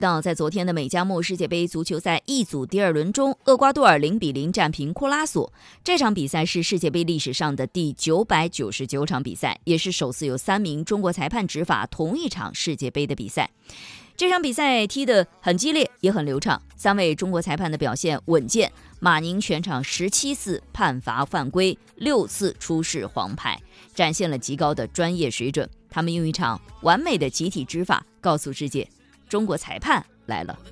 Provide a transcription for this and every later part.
在昨天的美加墨世界杯足球赛 E 组第2轮中，厄瓜多尔0-0战平库拉索。这场比赛是世界杯历史上的第999场比赛，也是首次有3名中国裁判执法同一场世界杯的比赛。这场比赛踢得很激烈，也很流畅，3位中国裁判的表现稳健。马宁全场17次判罚犯规，6次出示黄牌，展现了极高的专业水准。他们用一场完美的集体执法告诉世界，中国裁判来了。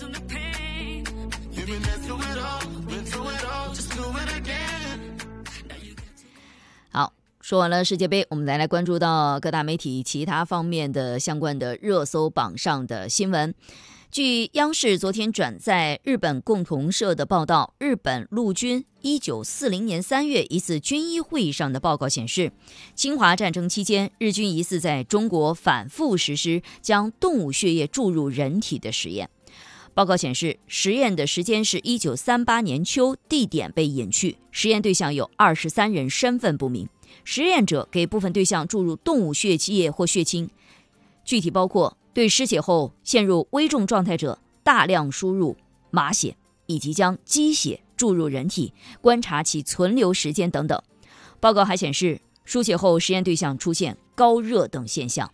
好，说完了世界杯，我们再来关注到各大媒体其他方面的相关的热搜榜上的新闻。据央视昨天转载日本共同社的报道，日本陆军1940年3月一次军医会议上的报告显示，侵华战争期间，日军疑似在中国反复实施将动物血液注入人体的实验。报告显示，实验的时间是1938年秋，地点被隐去，实验对象有23人，身份不明。实验者给部分对象注入动物血液或血清，具体包括对失血后陷入危重状态者大量输入马血，以及将鸡血注入人体，观察其存留时间等等。报告还显示，输血后实验对象出现高热等现象。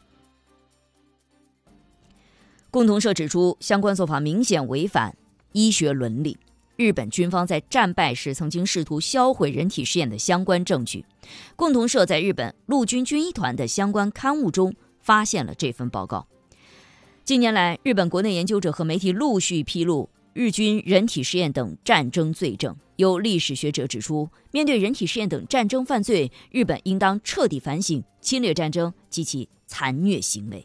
共同社指出，相关做法明显违反医学伦理。日本军方在战败时曾经试图销毁人体试验的相关证据。共同社在日本陆军军医团的相关刊物中发现了这份报告。近年来，日本国内研究者和媒体陆续披露日军人体实验等战争罪证。有历史学者指出，面对人体实验等战争犯罪，日本应当彻底反省侵略战争及其残虐行为。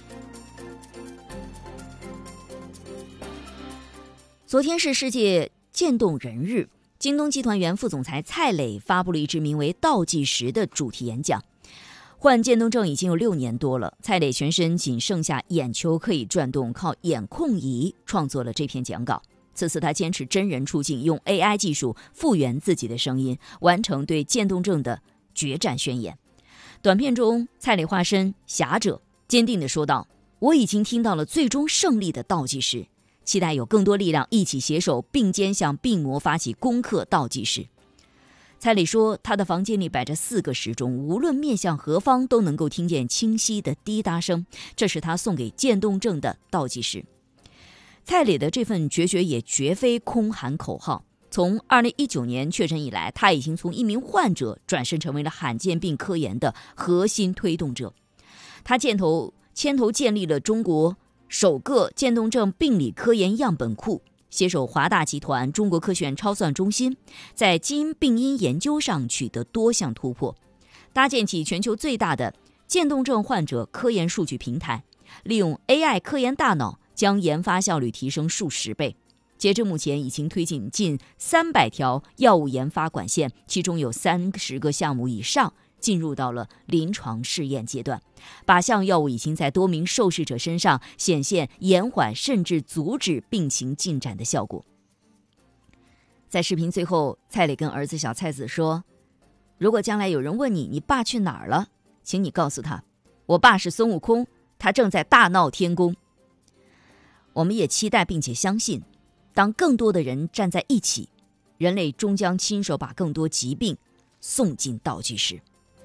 昨天是世界渐冻人日，京东集团原副总裁蔡磊发布了一支名为倒计时的主题演讲。患渐冻症已经有6年多了，蔡磊全身仅剩下眼球可以转动，靠眼控仪创作了这篇讲稿。此次他坚持真人出镜，用 AI 技术复原自己的声音，完成对渐冻症的决战宣言。短片中，蔡磊化身侠者，坚定地说道：“我已经听到了最终胜利的倒计时，期待有更多力量一起携手并肩向病魔发起攻克倒计时。”蔡磊说，他的房间里摆着4个时钟，无论面向何方都能够听见清晰的滴答声，这是他送给渐冻症的倒计时。蔡磊的这份绝学也绝非空喊口号。从2019年确诊以来，他已经从一名患者转身成为了罕见病科研的核心推动者。他牵头建立了中国首个渐冻症病理科研样本库，携手华大集团、中国科学院超算中心，在基因病因研究上取得多项突破，搭建起全球最大的渐冻症患者科研数据平台，利用 AI 科研大脑将研发效率提升数10倍。截至目前，已经推进近300条药物研发管线，其中有30个项目以上进入到了临床试验阶段。靶向药物已经在多名受试者身上显现延缓甚至阻止病情进展的效果。在视频最后，蔡磊跟儿子小蔡子说：“如果将来有人问你爸去哪儿了，请你告诉他，我爸是孙悟空，他正在大闹天宫。”我们也期待并且相信，当更多的人站在一起，人类终将亲手把更多疾病送进倒计时。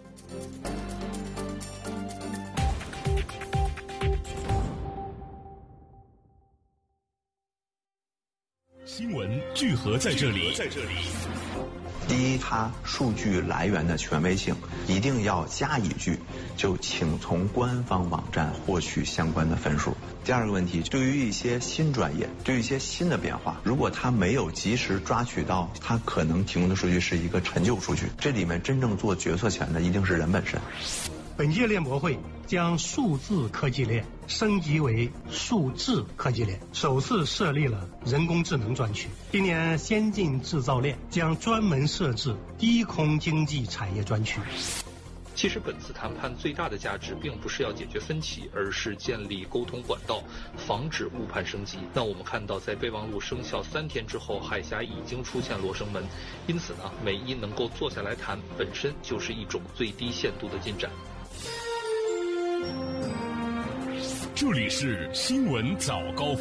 新闻聚合在这里。 第一，它数据来源的权威性一定要加一句，就请从官方网站获取相关的分数。第二个问题，对于一些新专业，对于一些新的变化，如果它没有及时抓取到，它可能提供的数据是一个陈旧数据。这里面真正做决策权的一定是人本身。 本届链博会将数字科技链升级为数智科技链，首次设立了人工智能专区。今年先进制造链将专门设置低空经济产业专区。 其实本次谈判最大的价值并不是要解决分歧，而是建立沟通管道，防止误判升级。那我们看到，在备忘录生效3天之后，海峡已经出现罗生门，因此呢，美伊能够坐下来谈，本身就是一种最低限度的进展。 这里是新闻早高峰。